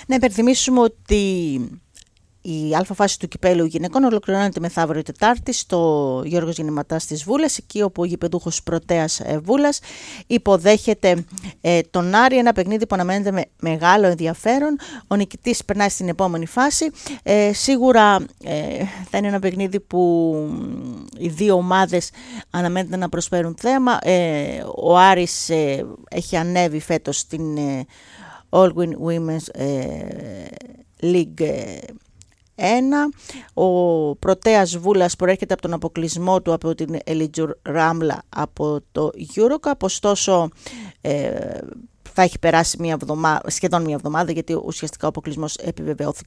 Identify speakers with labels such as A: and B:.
A: Να υπενθυμίσουμε ότι η αλφα φάση του κυπέλλου γυναικών ολοκληρώνεται μεθαύριο Τετάρτη στο Γιώργος Γεννηματάς της Βούλας, εκεί όπου ο γηπεδούχος Πρωτέας Βούλας υποδέχεται τον Άρη, ένα παιχνίδι που αναμένεται με μεγάλο ενδιαφέρον. Ο νικητής περνάει στην επόμενη φάση. Σίγουρα θα είναι ένα παιχνίδι που οι δύο ομάδες αναμένεται να προσφέρουν θέαμα. Ο Άρης έχει ανέβει φέτος στην All Women's League 1. Ο Πρωτέας Βούλας προέρχεται από τον αποκλεισμό του από την Ελιτζουρ Ράμλα από το EuroCup, ωστόσο θα έχει περάσει σχεδόν μια εβδομάδα, γιατί ουσιαστικά ο αποκλεισμός επιβεβαιώθηκε